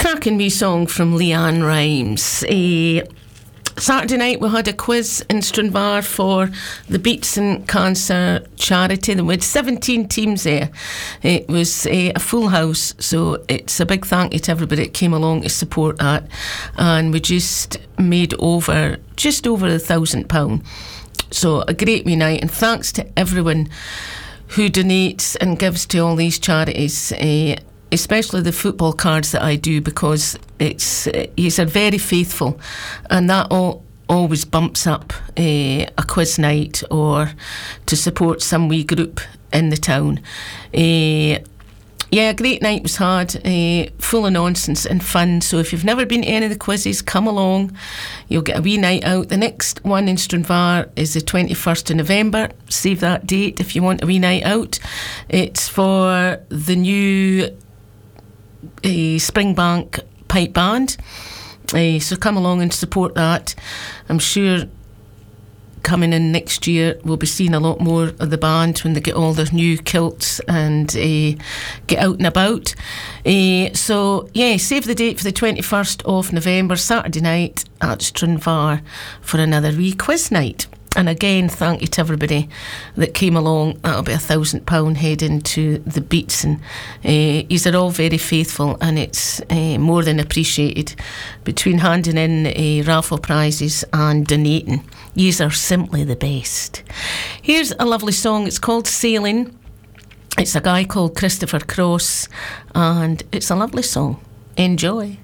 Cracking wee song from Leanne Rimes. Saturday night we had a quiz in Stranraer for the Beatson Cancer Charity. We had 17 teams there. It was a full house, so it's a big thank you to everybody that came along to support that. And we just made just over £1,000. So a great wee night, and thanks to everyone who donates and gives to all these charities, especially the football cards that I do, because he's are very faithful, and that always bumps up a quiz night or to support some wee group in the town. A great night was had, full of nonsense and fun. So if you've never been to any of the quizzes, come along. You'll get a wee night out. The next one in Stranraer is the 21st of November. Save that date if you want a wee night out. It's for the new Springbank Pipe Band. So come along and support that. I'm sure coming in next year we'll be seeing a lot more of the band when they get all their new kilts and get out and about. Save the date for the 21st of November, Saturday night at Stranraer for another wee quiz night. And again, thank you to everybody that came along. That'll be £1,000 heading to the Beatson. Yous are all very faithful, and it's more than appreciated. Between handing in raffle prizes and donating, yous are simply the best. Here's a lovely song. It's called Sailing. It's a guy called Christopher Cross, and it's a lovely song. Enjoy.